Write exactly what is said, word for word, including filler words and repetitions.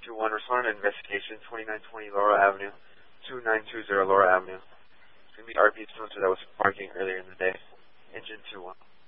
two one, respond to investigation, twenty-nine twenty Laurel Avenue, two nine two zero Laurel Avenue. It's going to be R P sensor that was parking earlier in the day. Engine two one.